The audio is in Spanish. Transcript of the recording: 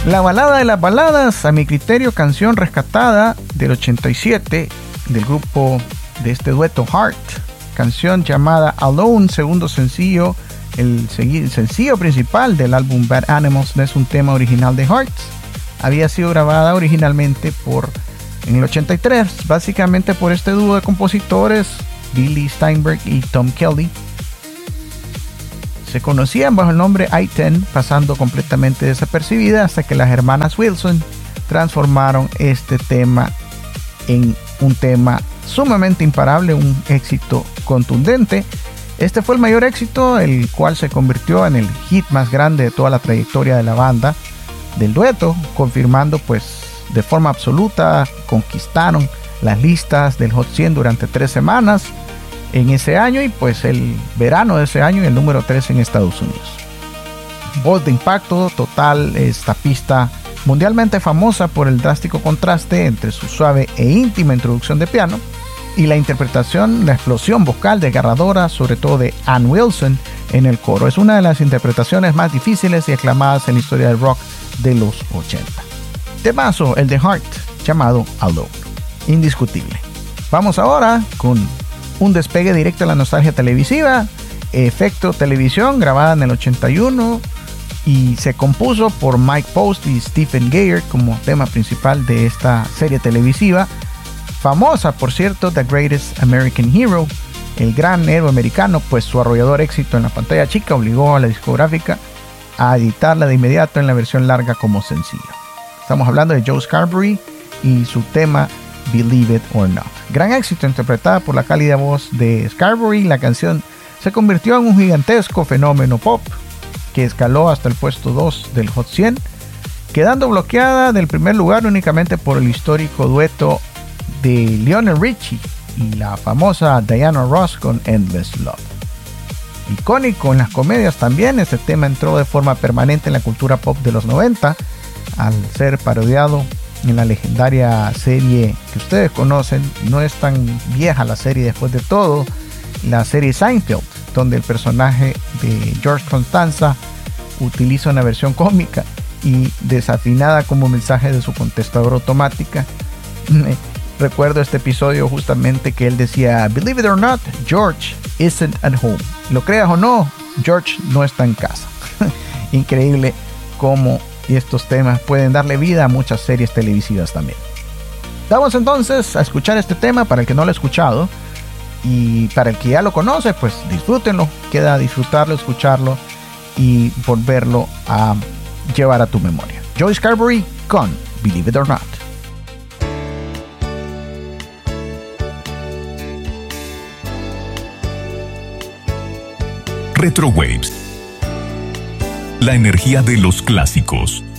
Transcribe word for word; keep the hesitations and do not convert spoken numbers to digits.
La balada de las baladas, a mi criterio, canción rescatada del ochenta y siete del grupo de este dueto Heart, canción llamada Alone, segundo sencillo, el sencillo principal del álbum Bad Animals, no es un tema original de Heart, había sido grabada originalmente por en el ochenta y tres, básicamente por este dúo de compositores, Billy Steinberg y Tom Kelly. Se conocían bajo el nombre I diez, pasando completamente desapercibida hasta que las hermanas Wilson transformaron este tema en un tema sumamente imparable, un éxito contundente. Este fue el mayor éxito, el cual se convirtió en el hit más grande de toda la trayectoria de la banda, del dueto, confirmando pues de forma absoluta, conquistaron las listas del Hot cien durante tres semanas en ese año y pues el verano de ese año el número tres en Estados Unidos. Voz de impacto total, esta pista mundialmente famosa por el drástico contraste entre su suave e íntima introducción de piano y la interpretación, la explosión vocal desgarradora, sobre todo de Ann Wilson en el coro. Es una de las interpretaciones más difíciles y aclamadas en la historia del rock de los ochenta. Temazo, el de Heart, llamado Alone, indiscutible. Vamos ahora con un despegue directo a la nostalgia televisiva, efecto televisión, grabada en el ochenta y uno y se compuso por Mike Post y Stephen Geyer como tema principal de esta serie televisiva, famosa por cierto, The Greatest American Hero, el gran héroe americano, pues su arrollador éxito en la pantalla chica obligó a la discográfica a editarla de inmediato en la versión larga como sencillo. Estamos hablando de Joe Scarborough y su tema Believe It or Not. Gran éxito interpretada por la cálida voz de Scarborough. La canción se convirtió en un gigantesco fenómeno pop que escaló hasta el puesto dos del Hot cien, quedando bloqueada del primer lugar únicamente por el histórico dueto de Lionel Richie y la famosa Diana Ross con Endless Love. Icónico en las comedias también, este tema entró de forma permanente en la cultura pop de los noventa al ser parodiado en la legendaria serie que ustedes conocen. No es tan vieja la serie después de todo, la serie Seinfeld, donde el personaje de George Costanza utiliza una versión cómica y desafinada como mensaje de su contestador automática. Recuerdo este episodio justamente que él decía: Believe it or not, George isn't at home. Lo creas o no, George no está en casa. Increíble cómo estos temas pueden darle vida a muchas series televisivas también. Vamos entonces a escuchar este tema para el que no lo ha escuchado, y para el que ya lo conoce, pues disfrútenlo. Queda disfrutarlo, escucharlo y volverlo a llevar a tu memoria. Joe Scarborough con Believe It or Not. Retro Waves. La energía de los clásicos.